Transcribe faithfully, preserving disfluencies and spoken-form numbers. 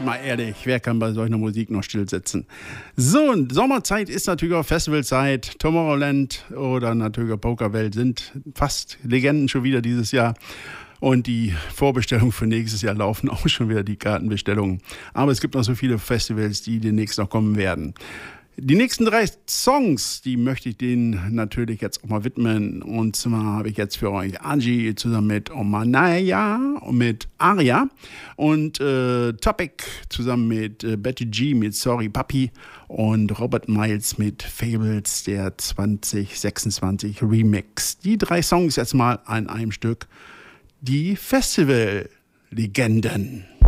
Mal ehrlich, wer kann bei solcher Musik noch still sitzen? So, und Sommerzeit ist natürlich auch Festivalzeit. Tomorrowland oder natürlich auch Pokerwelt sind fast Legenden schon wieder dieses Jahr. Und die Vorbestellungen für nächstes Jahr laufen auch schon wieder, die Kartenbestellungen. Aber es gibt noch so viele Festivals, die demnächst noch kommen werden. Die nächsten drei Songs, die möchte ich denen natürlich jetzt auch mal widmen. Und zwar habe ich jetzt für euch Angie zusammen mit Omanaya und mit Aria und äh, Topic zusammen mit äh, Betty G mit Sorry Papi und Robert Miles mit Fables, der zwanzig sechsundzwanzig Remix. Die drei Songs jetzt mal an einem Stück. Die Festival-Legenden.